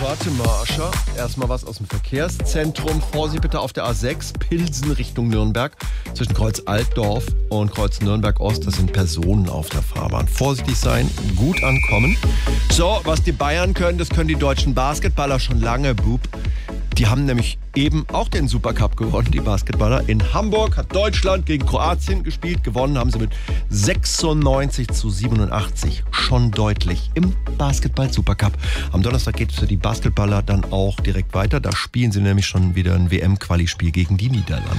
Warte, Marsha. Erstmal was aus dem Verkehrszentrum. Vorsicht bitte auf der A6, Pilsen Richtung Nürnberg. Zwischen Kreuz Altdorf und Kreuz Nürnberg-Ost, das sind Personen auf der Fahrbahn. Vorsichtig sein, gut ankommen. So, was die Bayern können, das können die deutschen Basketballer schon lange, Bub. Die haben nämlich eben auch den Supercup gewonnen, die Basketballer. In Hamburg hat Deutschland gegen Kroatien gespielt. Gewonnen haben sie mit 96-87. Schon deutlich im Basketball-Supercup. Am Donnerstag geht es für die Basketballer dann auch direkt weiter. Da spielen sie nämlich schon wieder ein WM-Quali-Spiel gegen die Niederlande.